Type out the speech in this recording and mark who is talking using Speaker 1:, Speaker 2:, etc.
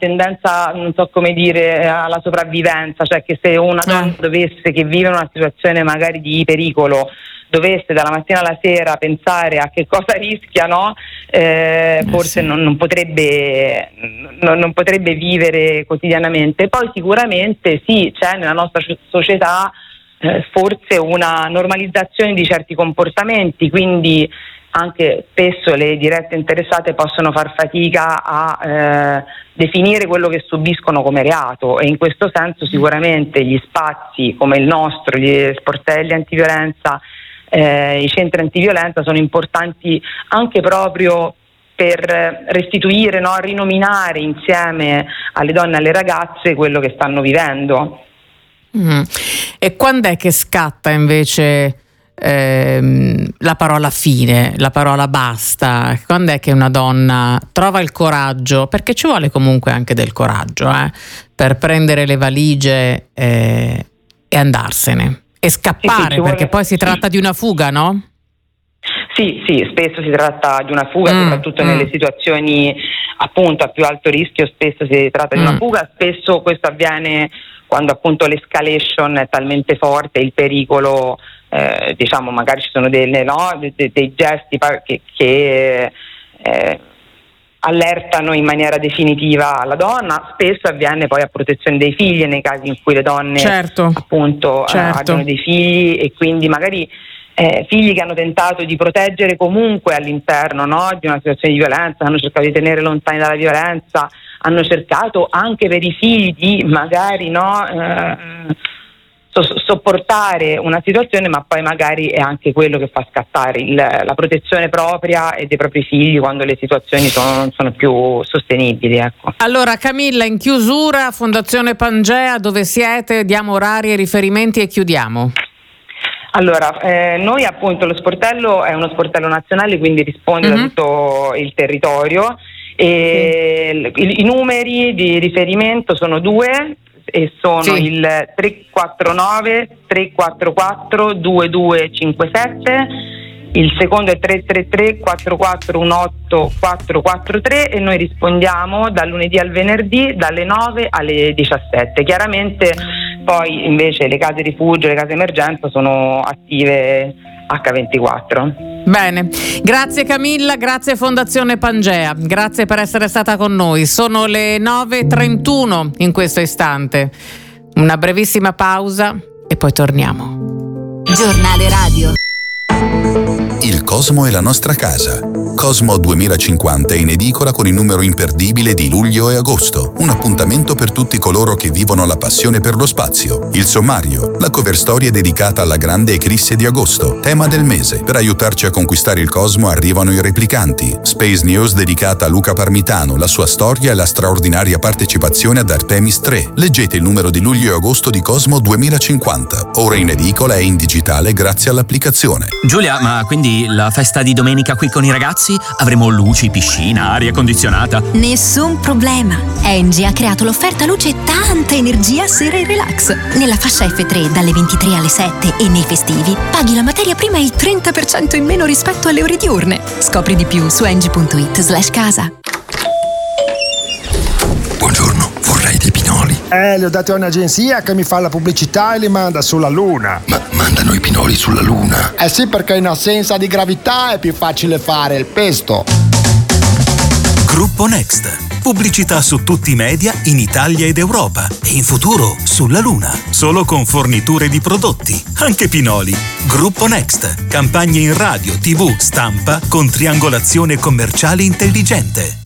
Speaker 1: tendenza, non so come dire, alla sopravvivenza, cioè che se una donna che vive in una situazione magari di pericolo dovesse dalla mattina alla sera pensare a che cosa rischia, no? Forse sì. non potrebbe vivere quotidianamente. Poi sicuramente sì, c'è nella nostra società forse una normalizzazione di certi comportamenti, quindi anche spesso le dirette interessate possono far fatica a definire quello che subiscono come reato, e in questo senso sicuramente gli spazi come il nostro, gli sportelli antiviolenza, i centri antiviolenza sono importanti anche proprio per restituire, no, rinominare insieme alle donne e alle ragazze quello che stanno vivendo.
Speaker 2: E quando è che scatta invece la parola fine, la parola basta? Quando è che una donna trova il coraggio, perché ci vuole comunque anche del coraggio per prendere le valigie e andarsene e scappare, perché poi si tratta di una fuga, no?
Speaker 1: Sì, spesso si tratta di una fuga, soprattutto nelle situazioni appunto a più alto rischio, spesso si tratta di una fuga, spesso questo avviene quando appunto l'escalation è talmente forte, il pericolo, diciamo magari ci sono dei gesti che allertano in maniera definitiva la donna. Spesso avviene poi a protezione dei figli nei casi in cui le donne appunto abbiano dei figli, e quindi magari figli che hanno tentato di proteggere comunque all'interno, no, di una situazione di violenza, hanno cercato di tenere lontani dalla violenza, hanno cercato anche per i figli di magari sopportare una situazione, ma poi magari è anche quello che fa scattare la protezione propria e dei propri figli quando le situazioni non sono più sostenibili, ecco.
Speaker 2: Allora Camilla, in chiusura, Fondazione Pangea, dove siete? Diamo orari e riferimenti e chiudiamo.
Speaker 1: Allora, noi appunto lo sportello è uno sportello nazionale, quindi risponde da tutto il territorio, e i numeri di riferimento sono 2 e sono il 349 344 2257, il secondo è 333 4418 443, e noi rispondiamo dal lunedì al venerdì dalle 9 alle 17. Chiaramente poi invece le case rifugio, le case emergenza sono attive H24.
Speaker 2: Bene, grazie Camilla, grazie Fondazione Pangea, grazie per essere stata con noi. Sono le 9:31 in questo istante. Una brevissima pausa e poi torniamo.
Speaker 3: Giornale radio.
Speaker 4: Il Cosmo è la nostra casa. Cosmo 2050 è in edicola con il numero imperdibile di luglio e agosto. Un appuntamento per tutti coloro che vivono la passione per lo spazio. Il sommario, la cover storia dedicata alla grande eclisse di agosto, tema del mese. Per aiutarci a conquistare il Cosmo arrivano i replicanti. Space News dedicata a Luca Parmitano, la sua storia e la straordinaria partecipazione ad Artemis 3. Leggete il numero di luglio e agosto di Cosmo 2050. Ora in edicola e in digitale grazie all'applicazione.
Speaker 5: Giulia, ma quindi la festa di domenica qui con i ragazzi? Avremo luci, piscina, aria condizionata?
Speaker 3: Nessun problema. Engie ha creato l'offerta luce e tanta energia sera e relax. Nella fascia F3 dalle 23 alle 7 e nei festivi paghi la materia prima il 30% in meno rispetto alle ore diurne. Scopri di più su engie.it/casa.
Speaker 6: Buongiorno, vorrei dei pinoli.
Speaker 7: Li ho dati a un'agenzia che mi fa la pubblicità e li manda sulla Luna.
Speaker 6: Ma mandano i pinoli sulla Luna?
Speaker 7: Sì, perché in assenza di gravità è più facile fare il pesto.
Speaker 8: Gruppo Next. Pubblicità su tutti i media in Italia ed Europa e in futuro sulla Luna. Solo con forniture di prodotti, anche pinoli. Gruppo Next. Campagne in radio, TV, stampa con triangolazione commerciale intelligente.